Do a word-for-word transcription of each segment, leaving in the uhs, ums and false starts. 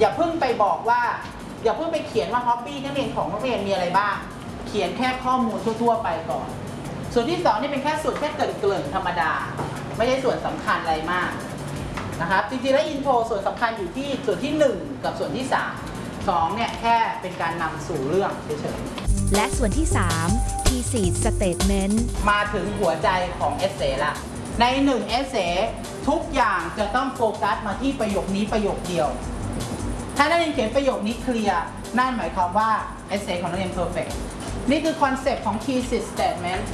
อย่าเพิ่งไปบอกว่าอย่าเพิ่งไปเขียนว่าฮ็อบบี้นักเรียนของนักเรียนมีอะไรบ้างเขียนแค่ข้อมูลทั่วๆไปก่อนส่วนที่สองนี่เป็นแค่ส่วนแค่เกริ่นๆธรรมดาไม่ใช่ส่วนสำคัญอะไรมากนะครับจริงๆแล้วอินโทรส่วนสำคัญอยู่ที่ส่วนที่หนึ่งกับส่วนที่สาม สองเนี่ยแค่เป็นการนำสู่เรื่องเฉยๆและส่วนที่สาม Thesis Statement มาถึงหัวใจของเอเซละในหนึ่งเอเซทุกอย่างจะต้องโฟกัสมาที่ประโยคนี้ประโยคเดียวถ้านักเรียนเขียนประโยคนี้เคลียร์นั่นหมายความว่าเอเซของนักเรียน perfect นี่คือคอนเซปต์ของ Thesis Statement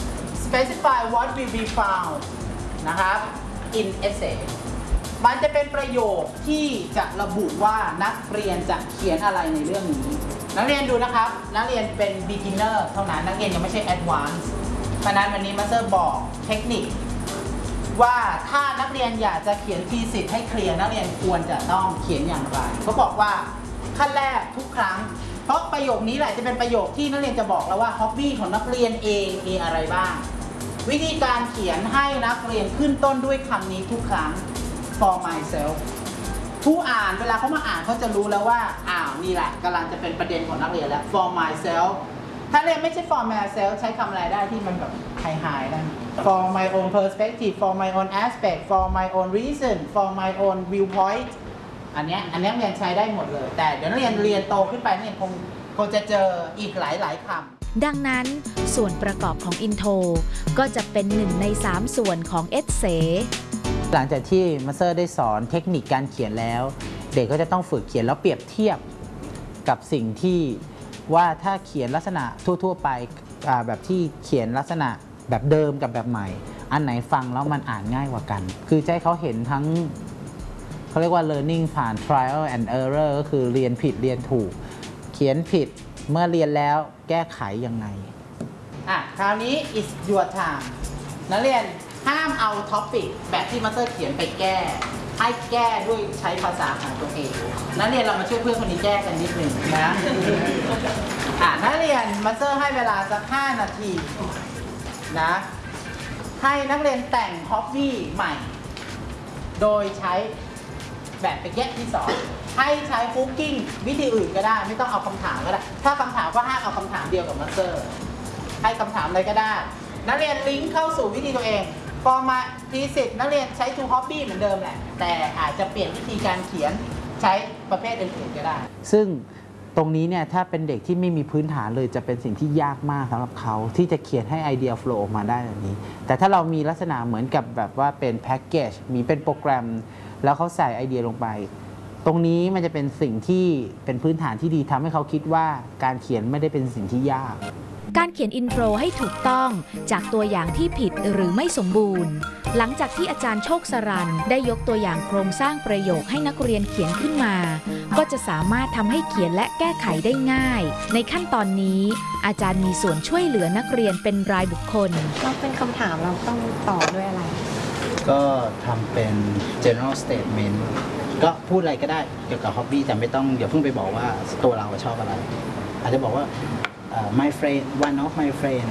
specify what will be found นะครับ in essay มันจะเป็นประโยคที่จะระบุว่านักเรียนจะเขียนอะไรในเรื่องนี้นักเรียนดูนะครับนักเรียนเป็น beginner เท่านั้นนักเรียนยังไม่ใช่ advanced เพราะนั้นวันนี้มาสเตอร์บอกเทคนิคว่าถ้านักเรียนอยากจะเขียนทีสิทธิ์ให้เคลียร์นักเรียนควรจะต้องเขียนอย่างไรเขาบอกว่าขั้นแรกทุกครั้งเพราะประโยคนี้แหละจะเป็นประโยคที่นักเรียนจะบอกแล้วว่าฮ็อบบี้ของนักเรียนเองมีอะไรบ้างวิธีการเขียนให้นักเรียนขึ้นต้นด้วยคำนี้ทุกครั้ง for myself ผู้อ่านเวลาเขามาอ่านเขาจะรู้แล้วว่าอ้าวนี่แหละกำลังจะเป็นประเด็นของนักเรียนแล้ว for myself ถ้าเรียนไม่ใช่ for myself ใช้คำอะไรได้ที่มันแบบหายๆได้ for my own perspective for my own aspect for my own reason for my own viewpoint อันนี้อันนี้เรียนใช้ได้หมดเลยแต่เดี๋ยวนักเรียนเรียนโตขึ้นไปนักเรียนคงคงจะเจออีกหลายๆคำดังนั้นส่วนประกอบของอินโทรก็จะเป็นหนึ่งในสามส่วนของเอเซหลังจากที่มาสเตอร์ได้สอนเทคนิคการเขียนแล้วเด็กก็จะต้องฝึกเขียนแล้วเปรียบเทียบกับสิ่งที่ว่าถ้าเขียนลักษณะทั่วๆไปแบบที่เขียนลักษณะแบบเดิมกับแบบใหม่อันไหนฟังแล้วมันอ่านง่ายกว่ากันคือจะให้เขาเห็นทั้งเขาเรียกว่า learning ผ่าน trial and error ก็คือเรียนผิดเรียนถูกเขียนผิดเมื่อเรียนแล้วแก้ไขยังไงอ่ะคราวนี้ is your time นักเรียนห้ามเอาท็อปิกแบบที่มาสเตอร์เขียนไปแก้ให้แก้ด้วยใช้ภาษาของตัวเองนักเรียนเรามาช่วยเพื่อนคนนี้แก้กันนิดหนึ่งนะอ่านักเรียนมาสเตอร์ให้เวลาสักห้านาทีนะให้นักเรียนแต่งฮ็อบบี้ใหม่โดยใช้แบบไปแก้ที่สอนให้ใช้คุกกิ้งวิธีอื่นก็ได้ไม่ต้องเอาคำถามก็ได้ถ้าคำถามก็ห้ามเอาคำถามเดียวกับมาสเตอร์ให้คำถามอะไรก็ได้นักเรียนลิงก์เข้าสู่วิธีตัวเองพอมาทีสิทธิ์นักเรียนใช้ to hobby เหมือนเดิมแหละแต่อาจจะเปลี่ยนวิธีการเขียนใช้ประเภทอื่นๆก็ได้ซึ่งตรงนี้เนี่ยถ้าเป็นเด็กที่ไม่มีพื้นฐานเลยจะเป็นสิ่งที่ยากมากสำหรับเขาที่จะเขียนให้ไอเดียโฟล์ออกมาได้แบบนี้แต่ถ้าเรามีลักษณะเหมือนกับแบบว่าเป็นแพ็กเกจมีเป็นโปรแกรมแล้วเขาใส่ไอเดียลงไปตรงนี้มันจะเป็นสิ่งที่เป็นพื้นฐานที่ดีทำให้เขาคิดว่าการเขียนไม่ได้เป็นสิ่งที่ยากการเขียนอินโทรให้ถูกต้องจากตัวอย่างที่ผิดหรือไม่สมบูรณ์หลังจากที่อาจารย์โชคสรัญได้ยกตัวอย่างโครงสร้างประโยคให้นักเรียนเขียนขึ้นมาก็จะสามารถทำให้เขียนและแก้ไขได้ง่ายในขั้นตอนนี้อาจารย์มีส่วนช่วยเหลือนักเรียนเป็นรายบุคคลเราเป็นคำถามเราต้องตอบด้วยอะไรก็ทำเป็น general statement ก็พูดอะไรก็ได้เกี่ยวกับ hobby แต่ไม่ต้องอย่าเพิ่งไปบอกว่าตัวเราชอบอะไรอาจจะบอกว่าUh, my friend one of my friend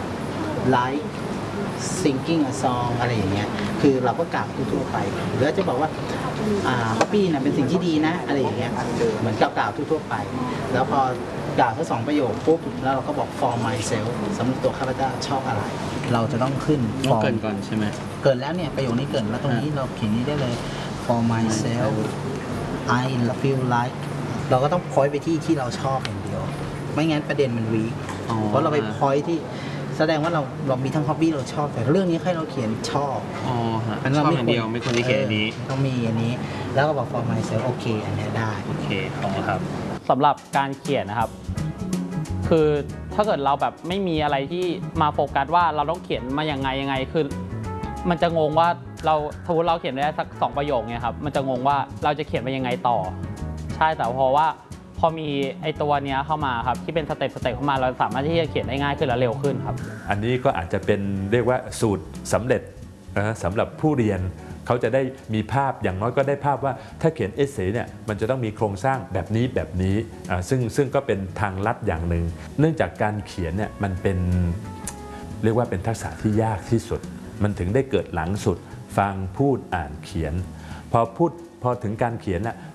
like singing a song อะไรอย่างเงี้ยคือเราก็กล่าวทั่วไปหรือจะบอกว่าอ่า hobby นะเป็นสิ่งที่ดีนะอะไรอย่างเงี้ยเหมือนกล่าวทั่วไปแล้วพอกล่าวทั้งสองประโยคปุ๊บแล้วเราก็บอก for myself สำหรับตัวข้าพเจ้าชอบอะไรเราจะต้องขึ้นเกินก่อนใช่ไหมเกินแล้วเนี่ยประโยคนี้เกินแล้วตรงนี้เราเขียนนี้ได้เลย for myself I feel like เราก็ต้อง point ไปที่ที่เราชอบอย่างเดียวไม่งั้นประเด็นมันวีเพราะเราไปพอยที่แสดงว่าเราเรามีทั้งฮ็อบบี้เราชอบแต่เรื่องนี้ให้เราเขียนชอบอ๋อฮะชอบอย่างเดียวไม่ควรที่เขียนอันนี้ต้องมีอันนี้แล้วก็บอก for myself โอเคอันนี้ได้โอเคขอบคุณครับสำหรับการเขียนนะครับคือถ้าเกิดเราแบบไม่มีอะไรที่มาโฟกัสว่าเราต้องเขียนมาอย่างไงยังไงคือมันจะงงว่าเราสมมติเราเขียนได้สักสองประโยคเนี่ยครับมันจะงงว่าเราจะเขียนไปยังไงต่อใช่แต่เพราะว่าพอมีไอตัวนี้เข้ามาครับที่เป็นสเต็ปสเต็ปเข้ามาเราสามารถที่จะเขียนได้ง่ายขึ้นและเร็วขึ้นครับอันนี้ก็อาจจะเป็นเรียกว่าสูตรสำเร็จนะสำหรับผู้เรียนเขาจะได้มีภาพอย่างน้อยก็ได้ภาพว่าถ้าเขียนเอเซเนี่ยมันจะต้องมีโครงสร้างแบบนี้แบบนี้ซึ่งซึ่งก็เป็นทางลัดอย่างหนึ่งเนื่องจากการเขียนเนี่ยมันเป็นเรียกว่าเป็นทักษะที่ยากที่สุดมันถึงได้เกิดหลังสุดฟังพูดอ่านเขียนพอพูดพอถึงการเขียนน่ะ